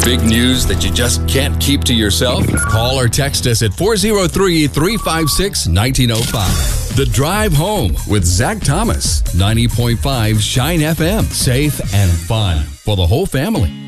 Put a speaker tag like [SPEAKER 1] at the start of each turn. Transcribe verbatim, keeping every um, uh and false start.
[SPEAKER 1] Big news that you just can't keep to yourself? Call or text us at four oh three, three five six, one nine oh five. The Drive Home with Zach Thomas, ninety point five Shine F M. Safe and fun for the whole family.